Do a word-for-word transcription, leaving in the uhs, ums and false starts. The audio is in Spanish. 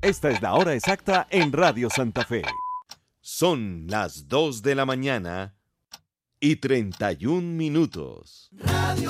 Esta es la hora exacta en Radio Santa Fe. Son las dos de la mañana y treinta y un minutos. Radio